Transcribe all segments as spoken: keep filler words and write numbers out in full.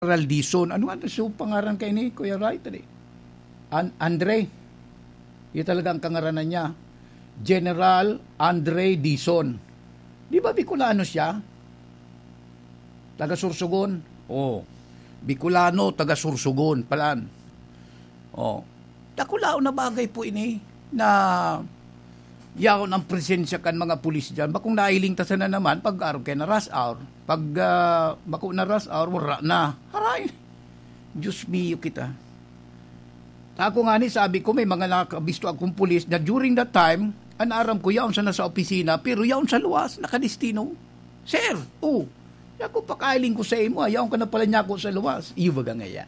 General Dizon. Ano nga so pangaran kay ni Kuya Ray tadi? An- Andre. Yun talaga ang kangaranan niya. General Andre Dizon. Di ba Bicolano siya? Taga Sursugon. Oh. Bicolano, taga Sursugon. Palan. Oh. Dakulao na bagay po ini na yaon ang presensya kan mga pulis dyan. Bakong nailingtasan na naman pag araw kay na rush hour. Pag uh, bako na rush hour, wala na. Haray. Diyos mio kita. Ako nga ni sabi ko may mga nakabisto akong pulis na during that time, anaram ko yaon sa nasa opisina, pero yaon sa luwas, nakadestino. Sir, oh, ako pakailing ko sa imo, yaon ka na pala niya ako sa luwas. Iyo baga ngaya.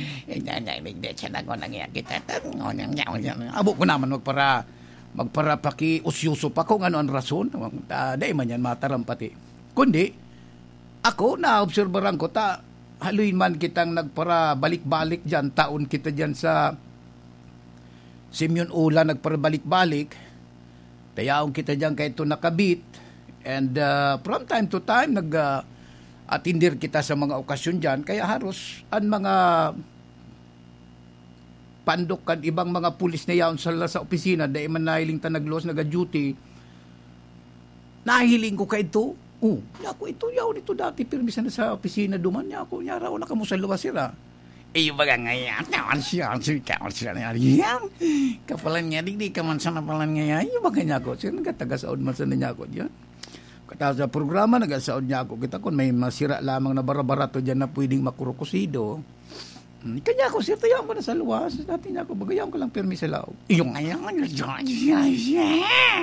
Abo ko naman magpara magpara paki usyuso pa kung ano ang rason. Uh, Dahil man yan mataram pati. Kundi, ako na-obserbaran ko ta, haluin man kitang nagpara balik-balik dyan, taon kita dyan sa Simeon Ula nagpara balik-balik, tayaon kita dyan kahit ito nakabit, and uh, from time to time nag uh, atindir kita sa mga okasyon dyan, kaya haros ang mga pandok kan ibang mga pulis na yaon sa, sa opisina, dahil man nahiling ta naglos, naga-duty, nahiling ko ka ito. Oh, ako ito yaw nito dati permisa na sa opisina duman niya ako niya raw na kamo sa luwas sira. Eh baga ngayon, naman siya, siya, siya na yan. Kapalan niya, di di ka man sa napalan ngayon, yung baga niya ako, siya nagataga-saod man sa niya ako diyan. Kata sa programa, nagasaod niya ako, kita kung may masira lamang na barabarato diyan na pwedeng makurukusido. Hmm, kanya ako, sir, tayaw mo na sa luwas, dati niya ako, bagayaw ko lang permisa lao. Yung ngayon, siya, siya, siya.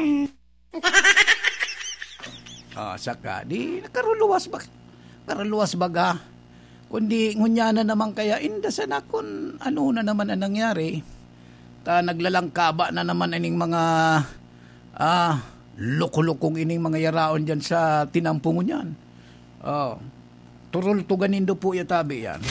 Ah, saka, di nakaruluwas ba? Karuluwas baga. Kundi ngunya na naman kaya, indasan akon, ano na naman ang nangyari. Ta naglalangkaba na naman ining mga, ah, loko-lokong ining mga yaraon dyan sa tinampungon yan. Oh, turul tuganindo po yatabi yan.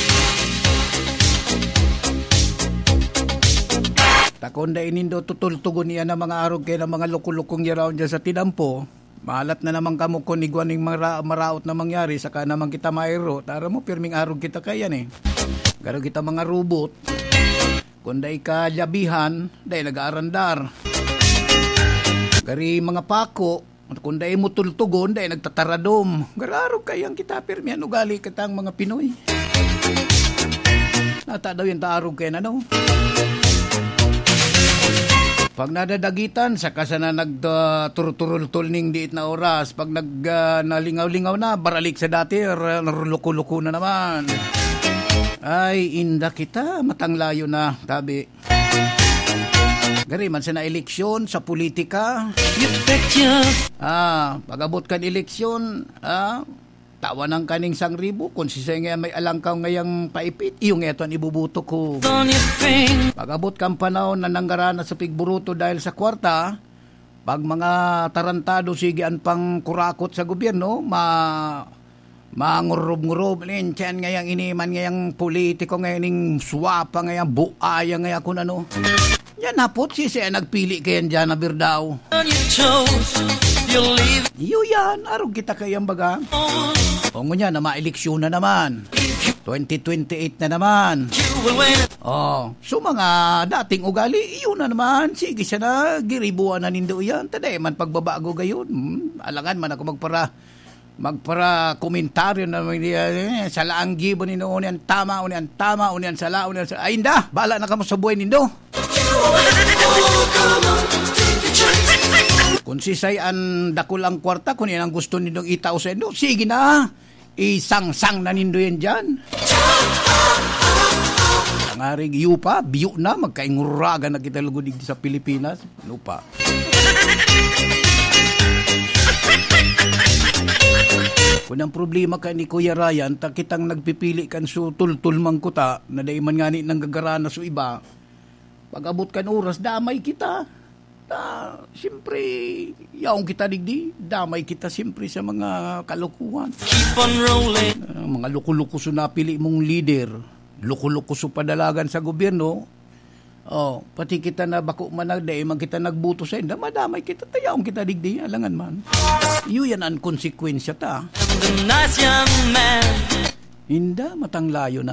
Takonda inindo tutultugon niya ng mga arog kaya ng mga loko-lokong yaraon dyan sa tinampo. Malat na naman kamo kung iguan ng mara, maraot na mangyari, saka naman kita mayro. Tara mo, pirming arog kita kaya ni. Garo kita mga robot. Kung dahi ka labihan, dahi nag-aarandar. Gari mga pako, kung dahi mo tultugon, dahi nagtataradom. Gararog kayang kita, pirmi, ano gali kitang mga Pinoy. Nata daw yung taarog kaya na no. Pag nadadagitan, saka sa na nagturturul-tul ning diit na oras. Pag nag, uh, nalingaw-lingaw na, baralik sa dati, naruluko-luko na naman. Ay, inda kita, matanglayo na, tabi. Gari man sa na-eleksyon, sa politika. Ah, pag-abot kan eleksyon, ah, tawa ng kaning sang ribo, kung sisay nga may alangkaw ngayang paipit, iyong eto ang ibubuto ko. Pag-abot kang panahon na nanggarana sa pigburuto dahil sa kwarta, pag mga tarantado sigian pang kurakot sa gobyerno, ma mangurob-ngurob, linsyan ngayang iniman ngayang politiko ngayang suwapa ngayang buaya ngayang kung ano. Yan hapot si siya nagpili kayan dyan na birdaw. Iyo yan, arog kita kayang baga. O nga na ma-eleksyon na naman. twenty twenty-eight na naman. Oh, so mga dating ugali, iyon na naman. Sige siya na, giribuan na nindo yan. Taday man pagbabago gayon. Hmm, alangan man ako magpara magpara komentaryo na eh, sa laang gibon nindo unian tama, unian tama, unian sala, unian sala. Ay inda, bala na kamo sa buhay nindo. Kung sisay ang dakulang kwarta, kung yan ang gusto nindong itaw sa indo, sige na, isang-sang na nindo yan dyan. Ang aring yupa, biyo na, magkainguraga na kita lugudig sa Pilipinas. Ano pa? Kung ang problema ka ni Kuya Ryan, takitang nagpipili kan so tultul mang kuta, na dahil man ngani nang gagarana so iba, pag-abot kan oras, damay kita. Na, siyempre, yaong kita digdi, damay kita siyempre sa mga kalokohan. Keep on rolling. Uh, mga loko-loko so napili mong leader, loko-loko so padalagan sa gobyerno, oh, pati kita na bako managday, mag kita nagbuto sa inda, madamay kita, tayaong kita digdi, alangan man. Iyon yan ang konsekwensya ta. Inda, matanglayo na